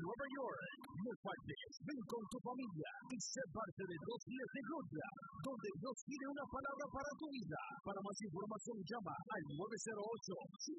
Nueva York. No faltes, ven con tu familia y sé parte de 2 días de gloria, donde Dios tiene una palabra para tu vida. Para más información llama al 908